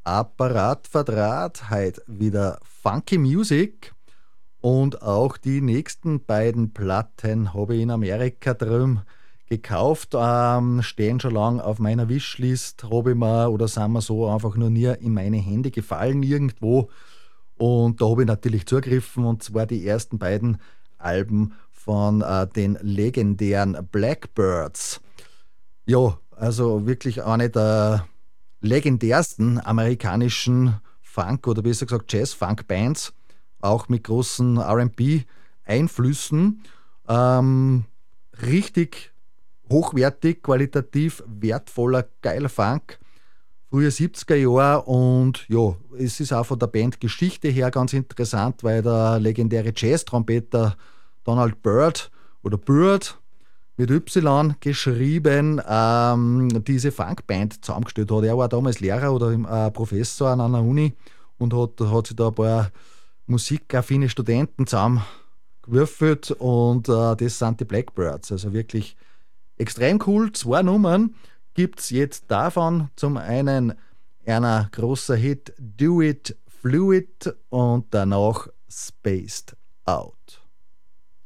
Apparat Verdraht, heute wieder Funky Music und auch die nächsten beiden Platten habe ich in Amerika drüben gekauft, stehen schon lange auf meiner Wishlist, habe ich mir oder sind mir so einfach nur nie in meine Hände gefallen irgendwo und da habe ich natürlich zugegriffen und zwar die ersten beiden Alben von den legendären Blackbirds. Ja, also wirklich eine der legendärsten amerikanischen Funk- oder besser gesagt Jazz-Funk-Bands, auch mit großen R&B-Einflüssen. Ähm, richtig hochwertig, qualitativ wertvoller, geiler Funk. Frühe 70er Jahre und ja, es ist auch von der Bandgeschichte her ganz interessant, weil der legendäre Jazz-Trompeter Donald Byrd oder Byrd mit Y geschrieben, diese Funkband zusammengestellt hat. Er war damals Lehrer oder Professor an einer Uni und hat sich da ein paar musikaffine Studenten zusammengewürfelt und das sind die Blackbirds. Also wirklich extrem cool. Zwei Nummern gibt es jetzt davon. Zum einen einer großer Hit Do It Fluid und danach Spaced Out.